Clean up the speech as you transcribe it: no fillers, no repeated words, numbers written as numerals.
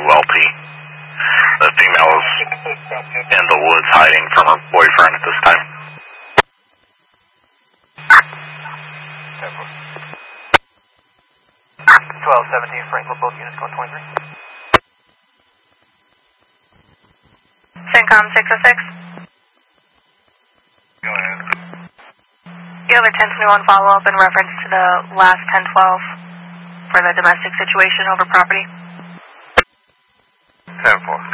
LP. The female is in the woods hiding from her boyfriend at this time. 1217, Franklin, both units going 23. CENTCOM 606. Go ahead. You have a 1021 follow-up in reference to the last 1012 for the domestic situation over property. 10-4.